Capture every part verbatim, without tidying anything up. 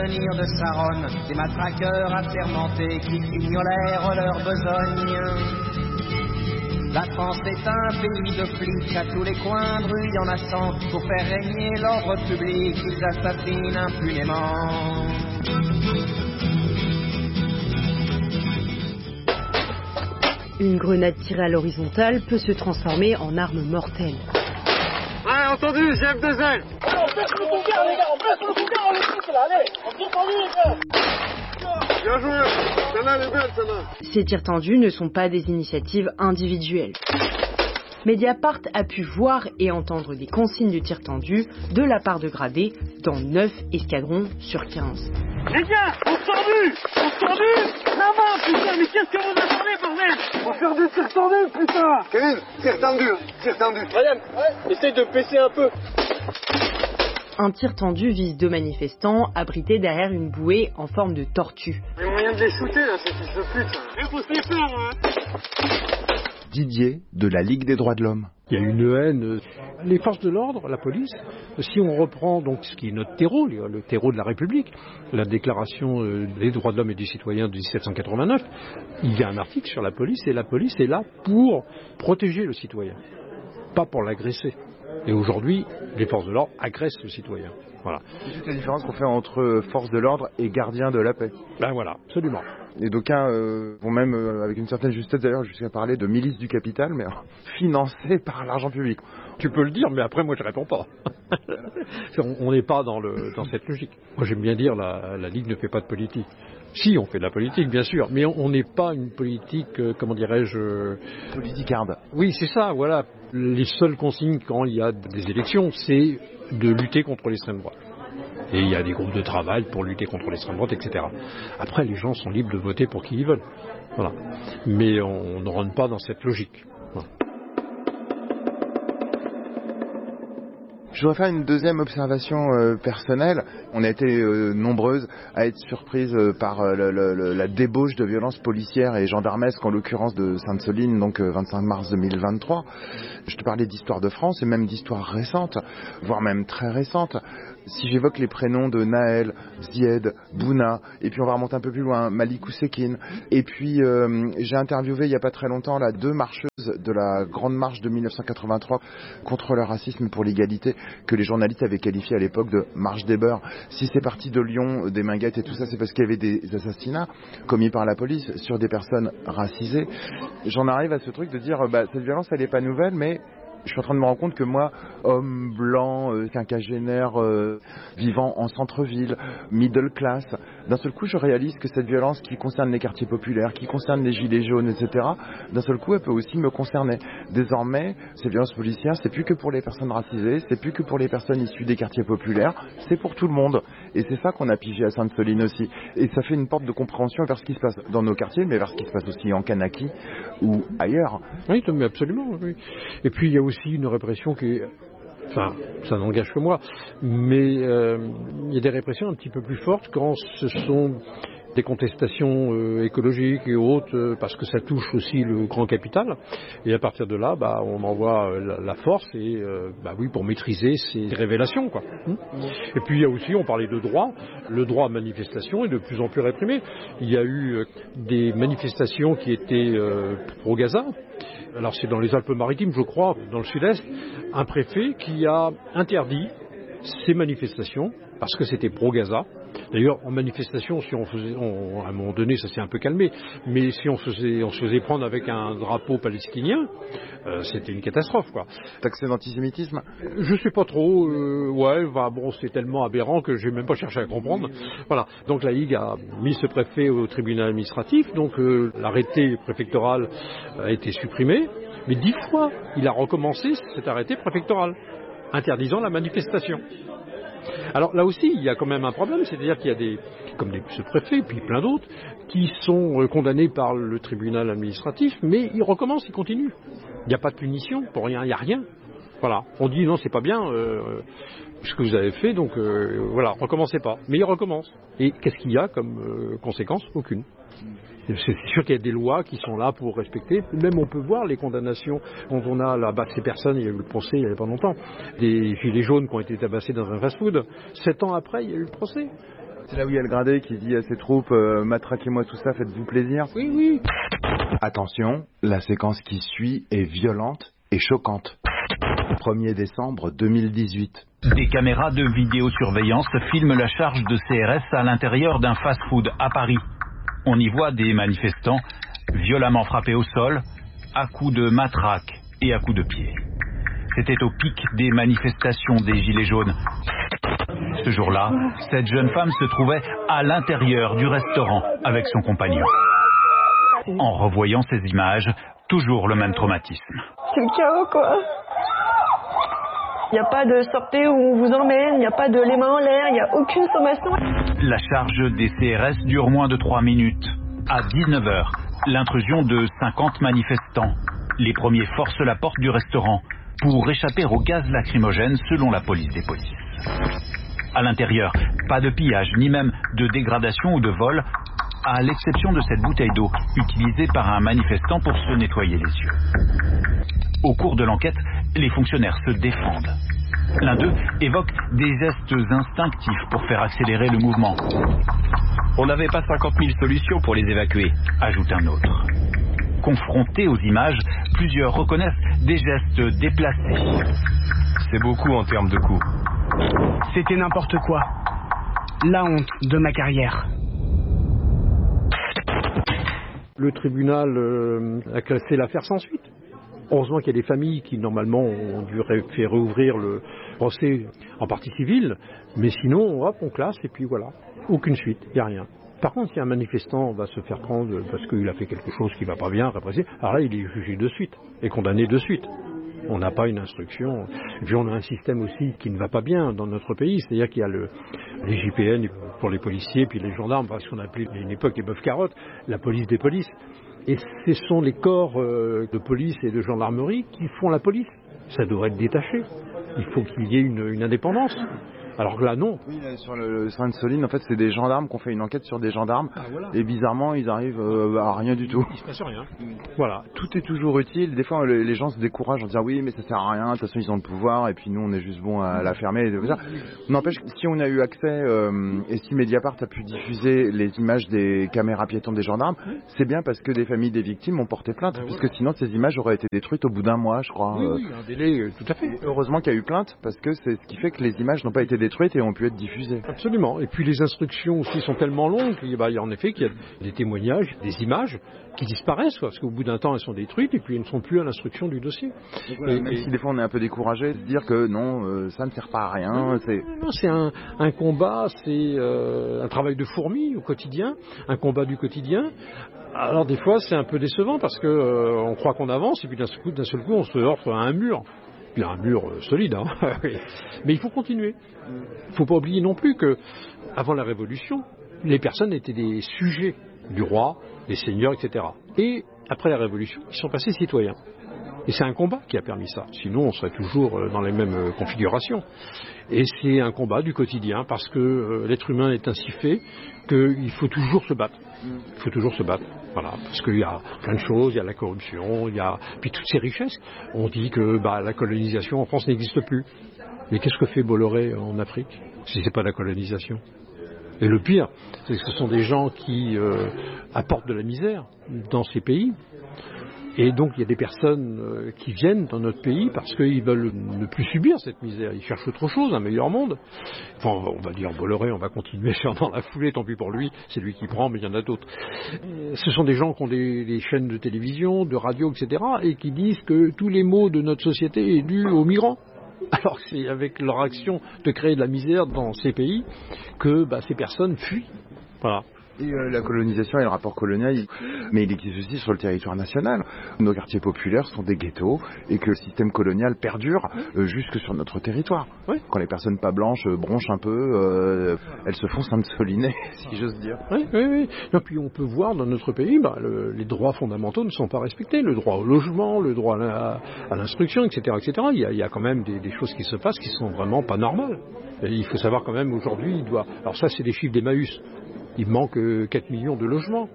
venir de Saronne, des matraqueurs assermentés qui fignolèrent leur besogne. La France est un pays de flics, à tous les coins de rue il y en a cent, pour faire régner l'ordre public, ils assassinent impunément. Une grenade tirée à l'horizontale peut se transformer en arme mortelle. Ouais, entendu, G F deux L. On baisse le bouquin, les gars, on baisse le bouquin, on les pousse là, allez, on est tendu, les gars. Bien joué, celle-là, elle est belle, celle-là. Ces tirs tendus ne sont pas des initiatives individuelles. Mediapart a pu voir et entendre des consignes de tir tendu de la part de gradés dans neuf escadrons sur quinze. Les gars, on se tendu, on se tendu, la main, putain, mais qu'est-ce que vous attendez, bordel? On va faire des tirs tendus, putain. Kevin, tir tendu, tir tendu. Ryan, ouais, essaye de baisser un peu. Un tir tendu vise deux manifestants abrités derrière une bouée en forme de tortue. Il y a moyen de les shooter, là, ces fils de pute. Il faut se les faire, hein. Didier de la Ligue des droits de l'homme. Il y a une haine. Les forces de l'ordre, la police, si on reprend donc ce qui est notre terreau, le terreau de la République, la déclaration des droits de l'homme et des citoyens de dix-sept cent quatre-vingt-neuf, il y a un article sur la police et la police est là pour protéger le citoyen, pas pour l'agresser. Et aujourd'hui, les forces de l'ordre agressent le citoyen. Voilà. C'est toute la différence qu'on fait entre forces de l'ordre et gardiens de la paix. Ben voilà, absolument. Et d'aucuns euh, vont même, euh, avec une certaine justesse d'ailleurs, jusqu'à parler de milice du capital, mais financée par l'argent public. Tu peux le dire, mais après moi je réponds pas. On n'est pas dans, le, dans cette logique. Moi j'aime bien dire la, la Ligue ne fait pas de politique. Si, on fait de la politique, bien sûr, mais on n'est pas une politique, euh, comment dirais-je... Euh... Politicarde. Oui, c'est ça, voilà. Les seules consignes quand il y a des élections, c'est de lutter contre l'extrême droite. Et il y a des groupes de travail pour lutter contre l'extrême droite, et cetera. Après, les gens sont libres de voter pour qui ils veulent. Voilà. Mais on ne rentre pas dans cette logique. Voilà. Je voudrais faire une deuxième observation euh, personnelle. On a été euh, nombreuses à être surprises euh, par euh, le, le, la débauche de violences policières et gendarmesques, en l'occurrence de Sainte-Soline, donc euh, vingt-cinq mars deux mille vingt-trois. Je te parlais d'histoire de France et même d'histoire récente, voire même très récente. Si j'évoque les prénoms de Naël, Zied, Bouna, et puis on va remonter un peu plus loin, Malikou Sekine, et puis euh, j'ai interviewé il n'y a pas très longtemps là, deux marcheuses de la Grande Marche de mille neuf cent quatre-vingt-trois contre le racisme et pour l'égalité, que les journalistes avaient qualifié à l'époque de marche des beurs. Si c'est parti de Lyon, des Minguettes et tout ça, c'est parce qu'il y avait des assassinats commis par la police sur des personnes racisées. J'en arrive à ce truc de dire, bah, cette violence elle n'est pas nouvelle, mais je suis en train de me rendre compte que moi, homme blanc, euh, quinquagénaire, euh, vivant en centre-ville, middle class, d'un seul coup je réalise que cette violence qui concerne les quartiers populaires, qui concerne les gilets jaunes, et cetera, d'un seul coup elle peut aussi me concerner. Désormais, ces violences policières, c'est plus que pour les personnes racisées, c'est plus que pour les personnes issues des quartiers populaires, c'est pour tout le monde. Et c'est ça qu'on a pigé à Sainte-Soline aussi. Et ça fait une porte de compréhension vers ce qui se passe dans nos quartiers, mais vers ce qui se passe aussi en Kanaki ou ailleurs. Oui, mais absolument, oui. Et puis il y a aussi une répression qui est... Enfin, ça n'engage que moi, mais euh, il y a des répressions un petit peu plus fortes quand ce sont des contestations euh, écologiques et autres, euh, parce que ça touche aussi le grand capital. Et à partir de là, bah, on envoie euh, la, la force et, euh, bah oui, pour maîtriser ces révélations, quoi. Hum. Et puis il y a aussi, on parlait de droit, le droit à manifestation est de plus en plus réprimé. Il y a eu euh, des manifestations qui étaient euh, pro-Gaza. Alors c'est dans les Alpes-Maritimes, je crois, dans le sud-est, un préfet qui a interdit ces manifestations parce que c'était pro-Gaza. D'ailleurs, en manifestation, si on faisait, on, à un moment donné, ça s'est un peu calmé, mais si on, faisait, on se faisait prendre avec un drapeau palestinien, euh, c'était une catastrophe, quoi. Taxé d'antisémitisme ? Je sais pas trop. Euh, ouais, bah, bon, c'est tellement aberrant que j'ai même pas cherché à comprendre. Voilà. Donc la Ligue a mis ce préfet au tribunal administratif. Donc euh, l'arrêté préfectoral a été supprimé, mais dix fois, il a recommencé cet arrêté préfectoral interdisant la manifestation. Alors là aussi, il y a quand même un problème, c'est-à-dire qu'il y a des, comme des, ce préfet, puis plein d'autres, qui sont condamnés par le tribunal administratif, mais ils recommencent, ils continuent. Il n'y a pas de punition pour rien, il n'y a rien. Voilà, on dit non, c'est pas bien euh, ce que vous avez fait, donc euh, voilà, recommencez pas. Mais ils recommencent. Et qu'est-ce qu'il y a comme euh, conséquence ? Aucune. C'est sûr qu'il y a des lois qui sont là pour respecter. Même on peut voir les condamnations quand on a là-bas ces personnes, il y a eu le procès il n'y a pas longtemps, des gilets jaunes qui ont été tabassés dans un fast-food. Sept ans après, il y a eu le procès. C'est là où il y a le gradé qui dit à ses troupes euh, matraquez-moi tout ça, faites-vous plaisir. Oui, oui. Attention, la séquence qui suit est violente et choquante. premier décembre deux mille dix-huit. Des caméras de vidéosurveillance filment la charge de C R S à l'intérieur d'un fast-food à Paris. On y voit des manifestants violemment frappés au sol, à coups de matraque et à coups de pied. C'était au pic des manifestations des Gilets jaunes. Ce jour-là, cette jeune femme se trouvait à l'intérieur du restaurant avec son compagnon. En revoyant ces images, toujours le même traumatisme. C'est le chaos, quoi. Il n'y a pas de sortez où on vous emmène, il n'y a pas de les mains en l'air, il n'y a aucune sommation. La charge des C R S dure moins de trois minutes. À dix-neuf heures, l'intrusion de cinquante manifestants. Les premiers forcent la porte du restaurant pour échapper au gaz lacrymogène selon la police des polices. À l'intérieur, pas de pillage, ni même de dégradation ou de vol, à l'exception de cette bouteille d'eau utilisée par un manifestant pour se nettoyer les yeux. Au cours de l'enquête, les fonctionnaires se défendent. L'un d'eux évoque des gestes instinctifs pour faire accélérer le mouvement. On n'avait pas cinquante mille solutions pour les évacuer, ajoute un autre. Confrontés aux images, plusieurs reconnaissent des gestes déplacés. C'est beaucoup en termes de coûts. C'était n'importe quoi. La honte de ma carrière. Le tribunal euh, a classé l'affaire sans suite. Heureusement qu'il y a des familles qui, normalement, ont dû faire rouvrir le procès en partie civile, mais sinon, hop, on classe et puis voilà. Aucune suite, il n'y a rien. Par contre, si un manifestant va se faire prendre parce qu'il a fait quelque chose qui ne va pas bien, répressé, alors là, il est jugé de suite et condamné de suite. On n'a pas une instruction. Et puis on a un système aussi qui ne va pas bien dans notre pays, c'est-à-dire qu'il y a le, les J P N pour les policiers, puis les gendarmes, parce qu'on appelait à une époque les bœufs carottes, la police des polices. Et ce sont les corps de police et de gendarmerie qui font la police. Ça devrait être détaché. Il faut qu'il y ait une, une indépendance. Alors que là, non. Oui, là, sur le, le Sainte-Soline, en fait, c'est des gendarmes qui ont fait une enquête sur des gendarmes. Ah, voilà. Et bizarrement, ils arrivent euh, à rien du tout. Il se passe rien. Voilà. Tout est toujours utile. Des fois, les, les gens se découragent en disant oui, mais ça sert à rien. De toute façon, ils ont le pouvoir. Et puis nous, on est juste bon à la fermer. Et ça. N'empêche que si on a eu accès euh, et si Mediapart a pu diffuser les images des caméras piétons des gendarmes, c'est bien parce que des familles des victimes ont porté plainte. Ah, puisque voilà. Sinon, ces images auraient été détruites au bout d'un mois, je crois. Oui, oui, un délai, euh, tout à fait. Heureusement qu'il y a eu plainte parce que c'est ce qui fait que les images n'ont pas été détruites et ont pu être diffusées. Absolument. Et puis les instructions aussi sont tellement longues qu'il bah, y a en effet qu'il y a des témoignages, des images qui disparaissent, quoi, parce qu'au bout d'un temps elles sont détruites et puis elles ne sont plus à l'instruction du dossier. Voilà, et, même et... si des fois on est un peu découragé de dire que non, euh, ça ne sert pas à rien. Non, c'est, non, c'est un, un combat, c'est euh, un travail de fourmi au quotidien, un combat du quotidien. Alors des fois c'est un peu décevant parce que euh, on croit qu'on avance et puis d'un seul coup, d'un seul coup on se heurte à un mur. Il y a un mur solide, hein. Mais il faut continuer. Il ne faut pas oublier non plus que, avant la Révolution, les personnes étaient des sujets du roi, des seigneurs, et cetera. Et après la Révolution, ils sont passés citoyens. Et c'est un combat qui a permis ça. Sinon, on serait toujours dans les mêmes configurations. Et c'est un combat du quotidien parce que euh, l'être humain est ainsi fait qu'il faut toujours se battre. Il faut toujours se battre. Voilà, parce qu'il y a plein de choses, il y a la corruption, il y a puis toutes ces richesses. On dit que bah, la colonisation en France n'existe plus. Mais qu'est-ce que fait Bolloré en Afrique si c'est pas la colonisation? Et le pire, c'est que ce sont des gens qui euh, apportent de la misère dans ces pays. Et donc il y a des personnes euh, qui viennent dans notre pays parce qu'ils veulent ne plus subir cette misère. Ils cherchent autre chose, un meilleur monde. Enfin, on va dire Bolloré, on va continuer faire dans la foulée, tant pis pour lui, c'est lui qui prend, mais il y en a d'autres. Ce sont des gens qui ont des, des chaînes de télévision, de radio, et cetera, et qui disent que tous les maux de notre société est dû aux migrants. Alors que c'est avec leur action de créer de la misère dans ces pays que bah, ces personnes fuient. Voilà. Et euh, la colonisation et le rapport colonial, il... mais il existe aussi sur le territoire national. Nos quartiers populaires sont des ghettos et que le système colonial perdure euh, jusque sur notre territoire. Oui. Quand les personnes pas blanches euh, bronchent un peu, euh, elles se font sainte-soliner, si j'ose dire. Oui, oui, oui. Et puis on peut voir dans notre pays, bah, le, les droits fondamentaux ne sont pas respectés. Le droit au logement, le droit à, la, à l'instruction, et cetera, et cetera. Il y a, il y a quand même des, des choses qui se passent qui sont vraiment pas normales. Et il faut savoir quand même aujourd'hui, il doit. Alors ça, c'est des chiffres d'Emmaüs. Il manque quatre millions de logements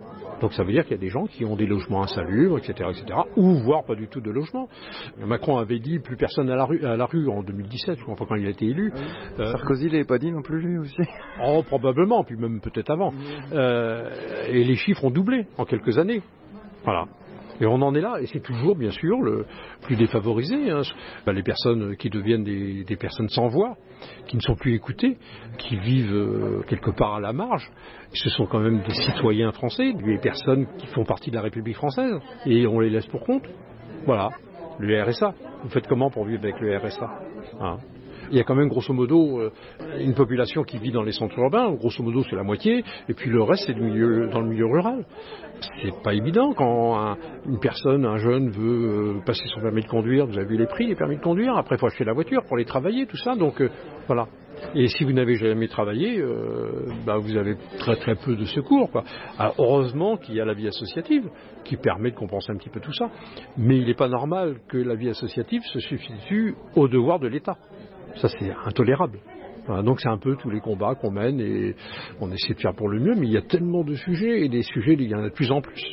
Donc ça veut dire qu'il y a des gens qui ont des logements insalubres, et cetera, et cetera, ou voire pas du tout de logement. Macron avait dit plus personne à la rue, à la rue en deux mille dix-sept, je crois pas quand il a été élu. Oui. Euh, Sarkozy l'avait pas dit non plus lui aussi. Oh, probablement, puis même peut-être avant. Euh, et les chiffres ont doublé en quelques années. Voilà. Et on en est là, et c'est toujours, bien sûr, le plus défavorisé. Hein. Ben, les personnes qui deviennent des, des personnes sans voix, qui ne sont plus écoutées, qui vivent euh, quelque part à la marge. Ce sont quand même des citoyens français, des personnes qui font partie de la République française, et on les laisse pour compte. Voilà, le R S A. Vous faites comment pour vivre avec le R S A hein? Il y a quand même grosso modo euh, une population qui vit dans les centres urbains, grosso modo c'est la moitié, et puis le reste c'est du milieu, dans le milieu rural. C'est pas évident quand un, une personne, un jeune veut euh, passer son permis de conduire, vous avez vu les prix des permis de conduire, après il faut acheter la voiture pour les travailler, tout ça, donc euh, voilà. Et si vous n'avez jamais travaillé, euh, bah, vous avez très très peu de secours, quoi. Alors, heureusement qu'il y a la vie associative qui permet de compenser un petit peu tout ça, mais il n'est pas normal que la vie associative se substitue au devoir de l'État. Ça, c'est intolérable. Voilà, donc c'est un peu tous les combats qu'on mène et on essaie de faire pour le mieux, mais il y a tellement de sujets et des sujets, il y en a de plus en plus.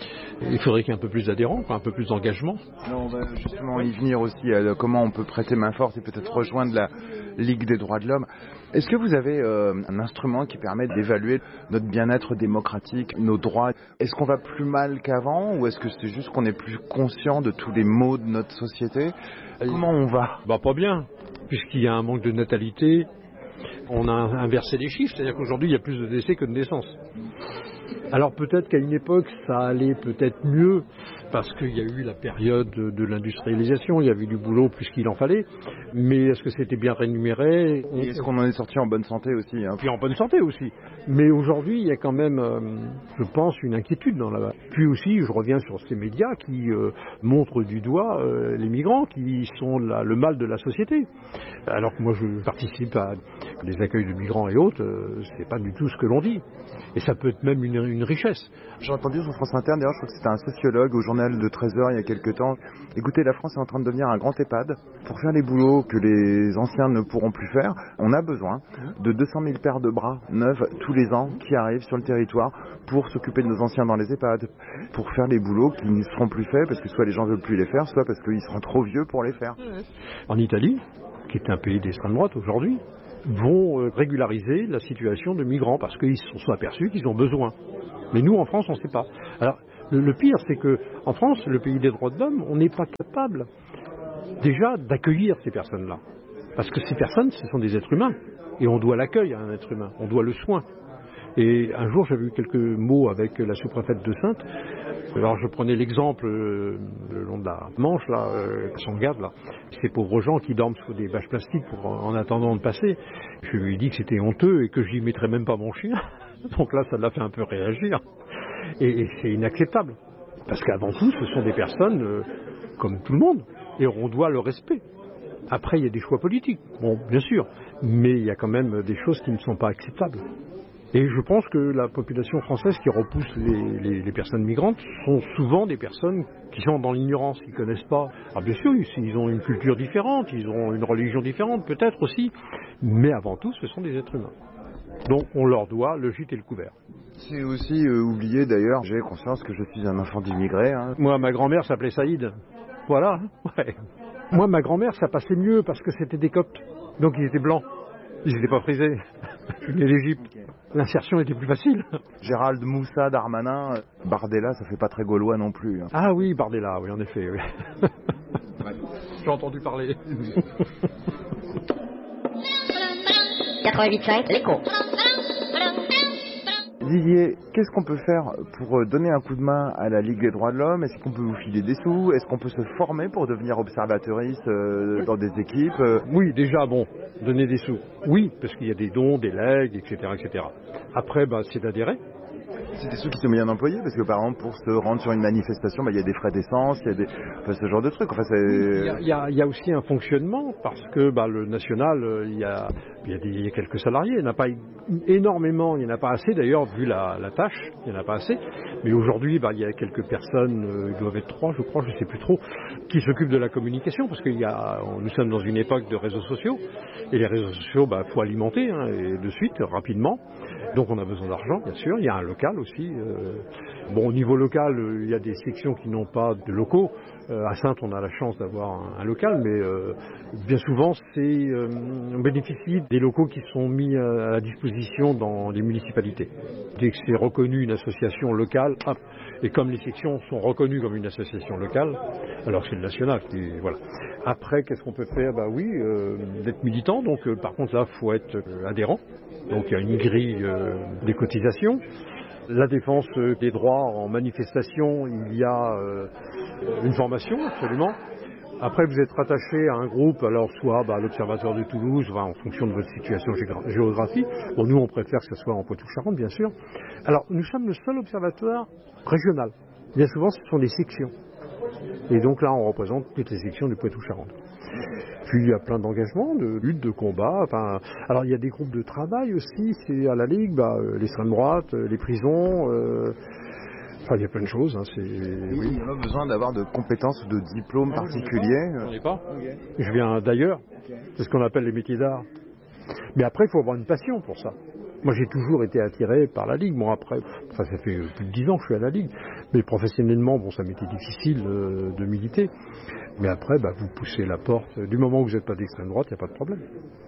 Il faudrait qu'il y ait un peu plus d'adhérents, un peu plus d'engagement. Alors on va justement y venir aussi à comment on peut prêter main forte et peut-être rejoindre la Ligue des droits de l'homme. Est-ce que vous avez euh, un instrument qui permet d'évaluer notre bien-être démocratique, nos droits? Est-ce qu'on va plus mal qu'avant ou est-ce que c'est juste qu'on est plus conscient de tous les maux de notre société? Comment on va? Bah pas bien, puisqu'il y a un manque de natalité. On a inversé les chiffres, c'est-à-dire qu'aujourd'hui il y a plus de décès que de naissances. Alors peut-être qu'à une époque ça allait peut-être mieux parce qu'il y a eu la période de, de l'industrialisation, il y avait du boulot plus qu'il en fallait, mais est-ce que c'était bien rémunéré? Et est-ce qu'on en est sorti en bonne santé aussi hein? Puis en bonne santé aussi. Mais aujourd'hui il y a quand même, euh, je pense, une inquiétude dans la... Puis aussi je reviens sur ces médias qui euh, montrent du doigt euh, les migrants qui sont la, le mal de la société. Alors que moi je participe à des accueils de migrants et autres, euh, c'est pas du tout ce que l'on dit. Et ça peut être même une, une richesse. J'ai entendu sur France Inter, d'ailleurs je crois que c'était un sociologue au journal de treize heures il y a quelques temps. Écoutez, la France est en train de devenir un grand EHPAD. Pour faire les boulots que les anciens ne pourront plus faire, on a besoin de deux cent mille paires de bras neufs tous les ans qui arrivent sur le territoire pour s'occuper de nos anciens dans les EHPAD, pour faire les boulots qui ne seront plus faits parce que soit les gens ne veulent plus les faire, soit parce qu'ils seront trop vieux pour les faire. En Italie, qui est un pays d'extrême droite aujourd'hui, vont régulariser la situation de migrants parce qu'ils se sont aperçus qu'ils ont besoin. Mais nous, en France, on ne sait pas. Alors, le, le pire, c'est que en France, le pays des droits de l'homme, on n'est pas capable déjà d'accueillir ces personnes-là. Parce que ces personnes, ce sont des êtres humains. Et on doit l'accueil à un être humain. On doit le soin. Et un jour, j'avais eu quelques mots avec la sous-préfète de Saintes. Alors, je prenais l'exemple euh, le long de la Manche, là, euh, son garde, là, ces pauvres gens qui dorment sous des bâches plastiques pour, en attendant de passer. Je lui ai dit que c'était honteux et que j'y mettrais même pas mon chien. Donc là, ça l'a fait un peu réagir. Et, et c'est inacceptable. Parce qu'avant tout, ce sont des personnes euh, comme tout le monde. Et on doit le respect. Après, il y a des choix politiques. Bon, bien sûr. Mais il y a quand même des choses qui ne sont pas acceptables. Et je pense que la population française qui repousse les, les, les personnes migrantes sont souvent des personnes qui sont dans l'ignorance, qui ne connaissent pas. Alors bien sûr, ils ont une culture différente, ils ont une religion différente, peut-être aussi, mais avant tout, ce sont des êtres humains. Donc on leur doit le gîte et le couvert. C'est aussi euh, oublié d'ailleurs, j'ai conscience que je suis un enfant d'immigrés. Hein. Moi, ma grand-mère s'appelait Saïd. Voilà. Ouais. Moi, ma grand-mère, ça passait mieux parce que c'était des Coptes. Donc ils étaient blancs. Ils n'étaient pas frisés. Je venais d'Égypte. Okay. L'insertion était plus facile. Gérald Moussa Darmanin, Bardella, ça fait pas très gaulois non plus. Hein. Ah oui, Bardella, oui, en effet. Oui. J'ai entendu parler. quatre-vingt-huit virgule cinq, l'écho. Didier, qu'est-ce qu'on peut faire pour donner un coup de main à la Ligue des droits de l'homme? Est-ce qu'on peut vous filer des sous? Est-ce qu'on peut se former pour devenir observateuriste euh, dans des équipes? Oui, déjà, bon, donner des sous. Oui, parce qu'il y a des dons, des legs, et cetera, et cetera. Après, bah, c'est d'adhérer. C'est des sous qui sont bien employés parce que par exemple pour se rendre sur une manifestation, bah, il y a des frais d'essence, il y a des, enfin, ce genre de trucs. Enfin, c'est... Il y a, il y a, il y a aussi un fonctionnement parce que bah, le national, il y a, il y a, des, il y a quelques salariés. Il n'y en a pas énormément, il n'y en a pas assez d'ailleurs vu la, la tâche, il n'y en a pas assez. Mais aujourd'hui, bah, il y a quelques personnes, euh, ils doivent être trois, je crois, je ne sais plus trop, qui s'occupent de la communication parce qu'il y a, nous sommes dans une époque de réseaux sociaux et les réseaux sociaux, bah, faut alimenter hein, et de suite, rapidement. Donc on a besoin d'argent, bien sûr. Il y a un local aussi. Euh, Bon, au niveau local, euh, il y a des sections qui n'ont pas de locaux. Euh, à Saintes, on a la chance d'avoir un, un local, mais euh, bien souvent, c'est, euh, on bénéficie des locaux qui sont mis à, à la disposition dans les municipalités. Dès que c'est reconnu une association locale, hop, et comme les sections sont reconnues comme une association locale, alors c'est le national. Et voilà. Après, qu'est-ce qu'on peut faire? Bah oui, euh, d'être militant. Donc, euh, par contre, là, faut être euh, adhérent. Donc, il y a une grille euh, des cotisations. La défense des droits en manifestation, il y a euh, une formation, absolument. Après, vous êtes rattaché à un groupe, alors soit bah, à l'Observatoire de Toulouse, bah, en fonction de votre situation géogra- géographique. Bon, nous, on préfère que ce soit en Poitou-Charentes, bien sûr. Alors, nous sommes le seul observatoire régional. Bien souvent, ce sont des sections. Et donc là, on représente toutes les sections du Poitou-Charentes. Puis il y a plein d'engagements, de lutte, de combat. Enfin, alors il y a des groupes de travail aussi. C'est à la Ligue, bah, l'extrême droite, les prisons. Euh, enfin, il y a plein de choses. Hein, c'est, oui. Il y a pas besoin d'avoir de compétences ou de diplômes ah, particuliers. J'en ai pas. Okay. Je viens d'ailleurs. C'est ce qu'on appelle les métiers d'art. Mais après, il faut avoir une passion pour ça. Moi, j'ai toujours été attiré par la Ligue. Bon, après, enfin, ça fait plus de dix ans que je suis à la Ligue. Mais professionnellement, bon, ça m'était difficile euh, de militer. Mais après, bah, vous poussez la porte. Du moment où vous n'êtes pas d'extrême droite, il n'y a pas de problème.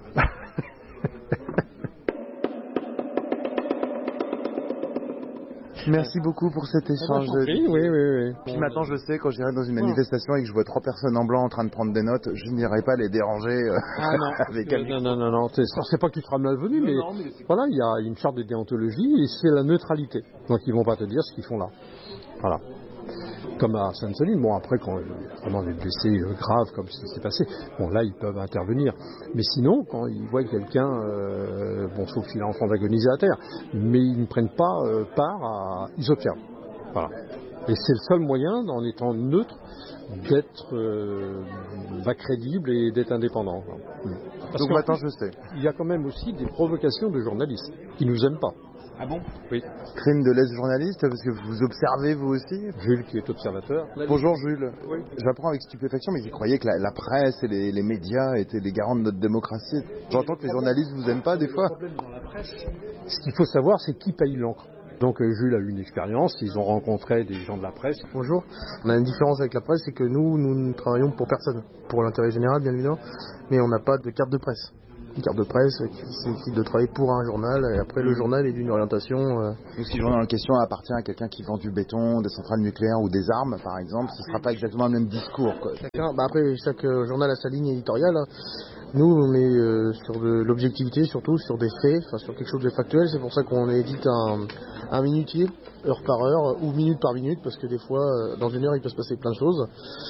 Merci beaucoup pour cet échange. Ah bah, oui, oui, oui. Puis maintenant, je sais, quand j'irai dans une manifestation et que je vois trois personnes en blanc en train de prendre des notes, je n'irai pas les déranger euh, ah, non. avec elles. Non, non, non, non. C'est, c'est pas que tu seras malvenu, mais, non, mais voilà, il y a une charte de déontologie et c'est la neutralité. Donc, ils vont pas te dire ce qu'ils font là. Voilà. Comme à Sainte-Soline, bon après quand il y a vraiment des blessés graves comme ce qui s'est passé, bon là ils peuvent intervenir. Mais sinon, quand ils voient quelqu'un, euh, bon sauf s'il est en train d'agoniser à terre, mais ils ne prennent pas euh, part à... Ils observent. Voilà. Et c'est le seul moyen, en étant neutre, d'être euh, bah, crédible et d'être indépendant. Parce Donc maintenant je sais. Il y a quand même aussi des provocations de journalistes qui nous aiment pas. Ah bon? Oui. Crime de l'aise-journaliste, parce que vous observez vous aussi? Jules qui est observateur. Bonjour Jules. Oui. J'apprends avec stupéfaction, mais qui croyait que la, la presse et les, les médias étaient les garants de notre démocratie. J'entends que les journalistes vous aiment pas des fois. Le problème dans la presse, ce qu'il faut savoir, c'est qui paye l'encre. Donc euh, Jules a eu une expérience, ils ont rencontré des gens de la presse. Bonjour. On a une différence avec la presse, c'est que nous, nous ne travaillons pour personne. Pour l'intérêt général, bien évidemment, mais on n'a pas de carte de presse. Une carte de presse qui signifie de travailler pour un journal et après le journal est d'une orientation. Euh... Donc si le journal en question appartient à quelqu'un qui vend du béton, des centrales nucléaires ou des armes par exemple, ce ne sera pas exactement le même discours. Quoi. Bah après chaque journal a sa ligne éditoriale. Nous on est euh, sur de l'objectivité surtout, sur des faits, enfin sur quelque chose de factuel. C'est pour ça qu'on édite un, un minutier, heure par heure ou minute par minute, parce que des fois dans une heure il peut se passer plein de choses.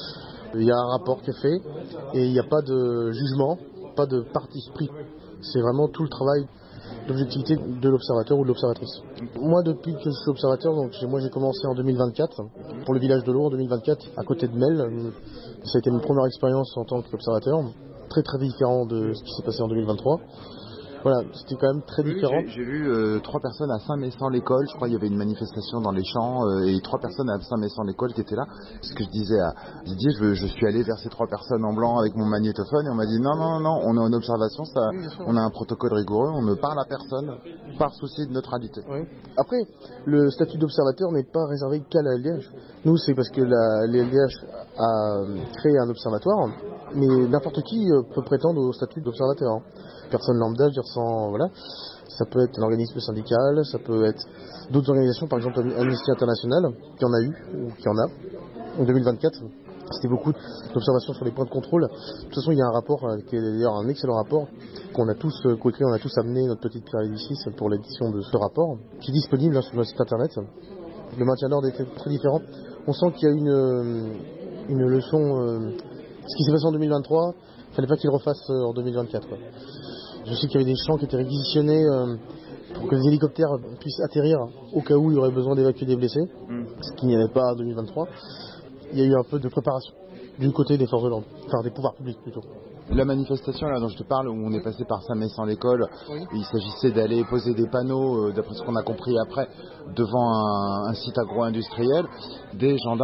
Il y a un rapport qui est fait et il n'y a pas de jugement. Pas de parti pris. C'est vraiment tout le travail d'objectivité de l'observateur ou de l'observatrice. Moi, depuis que je suis observateur, donc moi j'ai commencé en deux mille vingt-quatre pour le village de l'eau en deux mille vingt-quatre à côté de Mel. Ça a été une première expérience en tant qu'observateur, très très différent de ce qui s'est passé en deux mille vingt-trois. Voilà, c'était quand même très oui, différent. J'ai, j'ai vu euh, trois personnes à Saint-Messant-l'École, je crois qu'il y avait une manifestation dans les champs, euh, et trois personnes à Saint-Messant-l'École qui étaient là. Ce que je disais à Didier, je, je suis allé vers ces trois personnes en blanc avec mon magnétophone, et on m'a dit non, non, non, on est en observation, ça, oui, on a un protocole rigoureux, on ne parle à personne, par souci de neutralité. Oui. Après, le statut d'observateur n'est pas réservé qu'à la L D H. Nous, c'est parce que la, la L D H a créé un observatoire, mais n'importe qui peut prétendre au statut d'observateur. Personne lambda, je veux dire sans, voilà. Ça peut être un organisme syndical, ça peut être d'autres organisations, par exemple Amnesty International, qui en a eu, ou qui en a, en deux mille vingt-quatre. C'était beaucoup d'observations sur les points de contrôle. De toute façon, il y a un rapport, qui est d'ailleurs un excellent rapport, qu'on a tous coécrit, on a tous amené notre petite pierre à l'édifice pour l'édition de ce rapport, qui est disponible hein, sur notre site internet. Le maintien d'ordre était très différent. On sent qu'il y a une, une leçon, euh, ce qui s'est passé en deux mille vingt-trois, il ne fallait pas qu'il le refasse en deux mille vingt-quatre. Quoi. Je sais qu'il y avait des champs qui étaient réquisitionnés euh, pour que les hélicoptères puissent atterrir au cas où il y aurait besoin d'évacuer des blessés, mmh. ce qu'il n'y avait pas en deux mille vingt-trois. Il y a eu un peu de préparation du côté des forces de l'ordre, enfin des pouvoirs publics plutôt. La manifestation là dont je te parle, où on est passé par Saint-Messant-l'École, oui. Il s'agissait d'aller poser des panneaux, euh, d'après ce qu'on a compris après, devant un, un site agro-industriel. Des gendarmes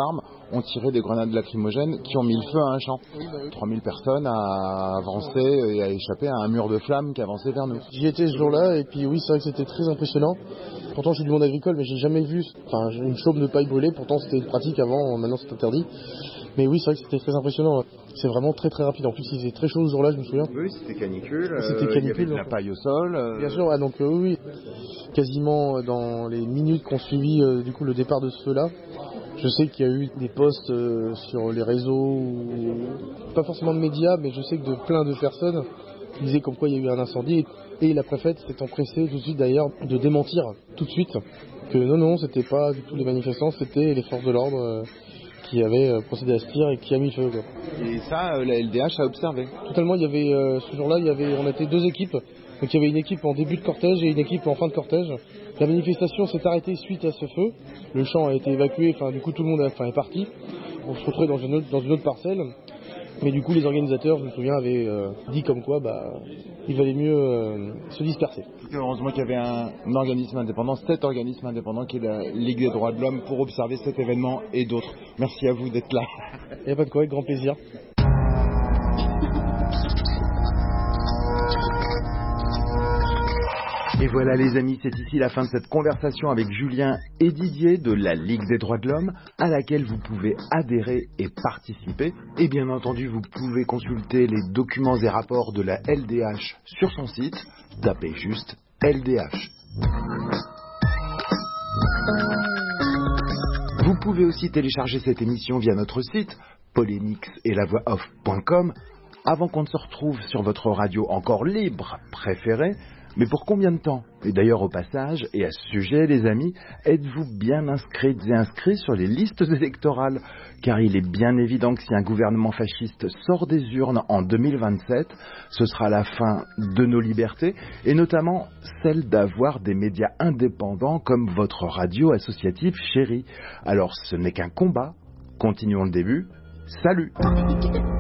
ont tiré des grenades lacrymogènes qui ont mis le feu à un champ. Oui, bah oui. trois mille personnes à avancer et à échapper à un mur de flammes qui avançait vers nous. J'y étais ce jour-là et puis oui, c'est vrai que c'était très impressionnant. Pourtant, je suis du monde agricole, mais j'ai jamais vu enfin, une chaume de paille brûlée. Pourtant, c'était une pratique avant, maintenant c'est interdit. Mais oui, c'est vrai que c'était très impressionnant. C'est vraiment très très rapide. En plus, il faisait très chaud ce jour-là, je me souviens. Oui, c'était canicule. C'était euh, canicule. Il y avait de la paille au sol. Euh... Bien sûr, ah, donc euh, oui, quasiment dans les minutes qu'on suivit euh, du coup le départ de ce feu-là, je sais qu'il y a eu des posts euh, sur les réseaux, ou... pas forcément de médias, mais je sais que de plein de personnes qui disaient comme quoi il y a eu un incendie. Et la préfète s'est empressée tout de suite d'ailleurs de démentir tout de suite que non, non, c'était pas du tout les manifestants, c'était les forces de l'ordre euh, qui avaient euh, procédé à ce tir et qui a mis le feu. Quoi. Et ça, euh, la L D H a observé. Totalement, il y avait euh, ce jour-là, il y avait, on était deux équipes. Donc il y avait une équipe en début de cortège et une équipe en fin de cortège. La manifestation s'est arrêtée suite à ce feu. Le champ a été évacué, enfin du coup tout le monde a, enfin, est parti. On se retrouvait dans une autre, dans une autre parcelle. Mais du coup les organisateurs, je me souviens, avaient euh, dit comme quoi bah, il valait mieux euh, se disperser. Heureusement qu'il y avait un, un organisme indépendant, cet organisme indépendant qui est la Ligue des droits de l'homme pour observer cet événement et d'autres. Merci à vous d'être là. Il n'y a pas de quoi, avec grand plaisir. Et voilà les amis, c'est ici la fin de cette conversation avec Julien et Didier de la Ligue des droits de l'homme à laquelle vous pouvez adhérer et participer. Et bien entendu, vous pouvez consulter les documents et rapports de la L D H sur son site. Tapez juste L D H. Vous pouvez aussi télécharger cette émission via notre site polémix et la voix off point com avant qu'on ne se retrouve sur votre radio encore libre préférée. Mais pour combien de temps? Et d'ailleurs au passage, et à ce sujet les amis, êtes-vous bien inscrites et inscrits sur les listes électorales? Car il est bien évident que si un gouvernement fasciste sort des urnes en deux mille vingt-sept, ce sera la fin de nos libertés, et notamment celle d'avoir des médias indépendants comme votre radio associative chérie. Alors ce n'est qu'un combat, continuons le début, salut!